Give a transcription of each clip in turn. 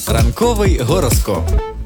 Ранковий гороскоп.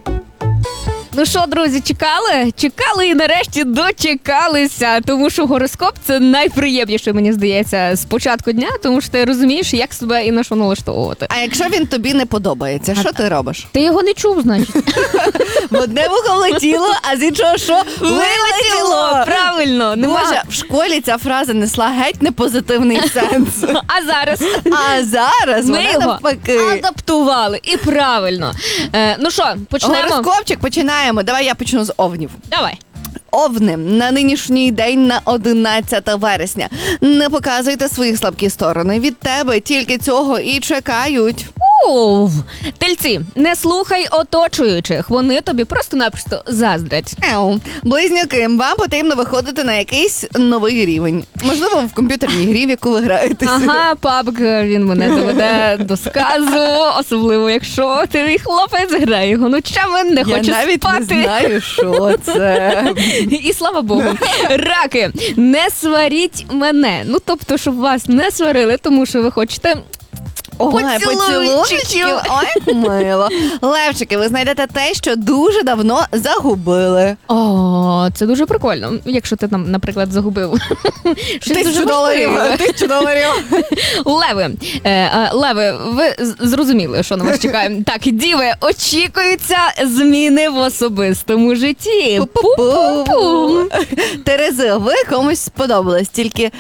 Ну що, друзі, чекали? Чекали і нарешті дочекалися, тому що гороскоп – це найприємніше, мені здається, з початку дня, тому що ти розумієш, як себе і на що налаштовувати. А якщо він тобі не подобається, що ти робиш? Ти його не чув, значить. В одне вухо влетіло, а з іншого що? Вилетіло! Правильно. Боже, в школі ця фраза несла геть непозитивний сенс. А зараз А зараз ми вона його навпаки. адаптували. І правильно. Ну що, почнемо? Гороскопчик починаємо. Давай я почну з овнів. Давай. Овни, на нинішній день, на 11 вересня. Не показуйте свої слабкі сторони. Від тебе тільки цього і чекають. Тельці, не слухай оточуючих. Вони тобі просто-напросто заздрять. Близнюки, вам потрібно виходити на якийсь новий рівень. Можливо, в комп'ютерній грі, в яку ви граєтеся. Ага, пабк, він мене доведе до сказу, особливо якщо ти хлопець грає його ночами, не хоче Я навіть спати. не знаю, що це. І слава Богу. Раки, не сваріть мене. Ну, тобто, щоб вас не сварили, тому що ви хочете... Ой, Поцілунчиків. Ой, мило. Левчики, ви знайдете те, що дуже давно загубили. О, це дуже прикольно, якщо ти там, наприклад, загубив. Щось дуже $1000. важливе. $1000. Леви, ви зрозуміли, що на вас чекає. Так, діви, очікуються зміни в особистому житті. Пу-пу-пу. Терези, ви комусь сподобались, тільки...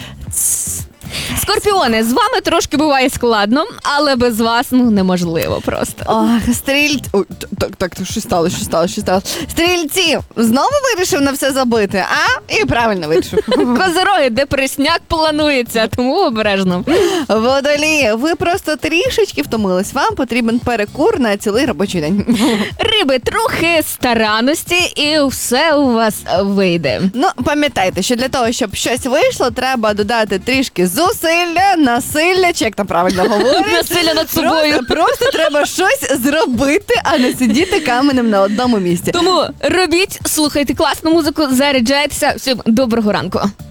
Скорпіони, з вами трошки буває складно, але без вас, неможливо просто. Ох, стрільці... Ой, так, що сталося? Стрільці, знову вирішив на все забити, а? І правильно вирішив. Козороги, депресняк планується, тому обережно. Водолії, ви просто трішечки втомились. Вам потрібен перекур на цілий робочий день. Риби, трохи старанності і все у вас вийде. Ну, пам'ятайте, що для того, щоб щось вийшло, треба додати трішки зусилля, насилля, чи як там правильно говорять. Насилля над собою. Просто треба щось зробити, а не сидіти каменем на одному місці. Тому робіть, слухайте класну музику, заряджайтеся. Всім доброго ранку.